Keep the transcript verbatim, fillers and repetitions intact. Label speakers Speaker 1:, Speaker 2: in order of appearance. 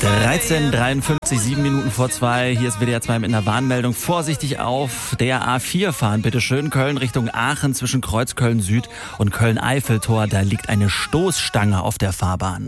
Speaker 1: dreizehn Uhr dreiundfünfzig, sieben Minuten vor zwei. Hier ist W D R zwei mit einer Warnmeldung. Vorsichtig auf der A vier fahren, bitte schön. Köln Richtung Aachen zwischen Kreuzköln Süd und Köln-Eiffeltor. Da liegt eine Stoßstange auf der Fahrbahn.